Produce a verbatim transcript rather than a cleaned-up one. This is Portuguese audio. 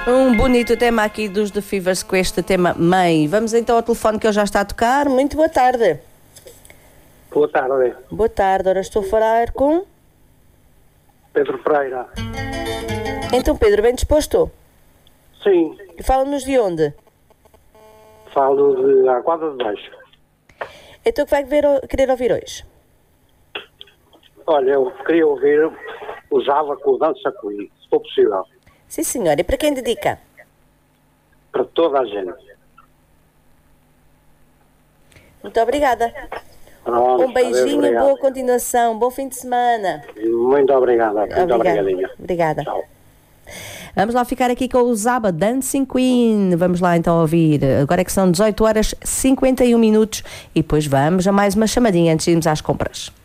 Um bonito tema aqui dos The Fevers com este tema Mãe. Vamos então ao telefone que ele já está a tocar. Muito boa tarde. Boa tarde. Boa tarde, ora estou a falar com... Pedro Pereira. Então Pedro, bem disposto? Sim, Fala-nos de onde? falo de Aguada de Baixo. Então o que vai ver, querer ouvir hoje? Olha, eu queria ouvir o Java com o Dança Comigo, se for possível, Sim senhor, e para quem dedica? para toda a gente. Muito obrigada. Pronto, Um beijinho, obrigado. boa continuação, bom fim de semana. Muito obrigado, muito Obrigada. obrigadinha. Obrigada. Tchau. Vamos lá ficar aqui com o Zaba Dancing Queen. Vamos lá então ouvir. Agora é que são dezoito horas e cinquenta e um minutos e depois vamos a mais uma chamadinha antes de irmos às compras.